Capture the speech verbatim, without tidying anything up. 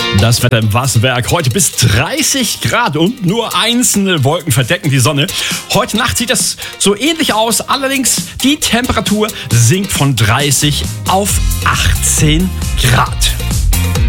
Das Wetter im Wasserwerk heute bis dreißig Grad und nur einzelne Wolken verdecken die Sonne. Heute Nacht sieht es so ähnlich aus, allerdings die Temperatur sinkt von dreißig auf achtzehn Grad.